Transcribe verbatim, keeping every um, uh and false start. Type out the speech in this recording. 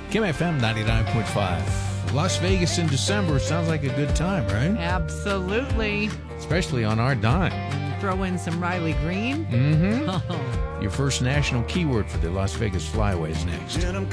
Kim F M ninety-nine point five. Las Vegas in December sounds like a good time, right? Absolutely. Especially on our dime. Throw in some Riley Green. Mm-hmm. Your first national keyword for the Las Vegas Flyaway is next.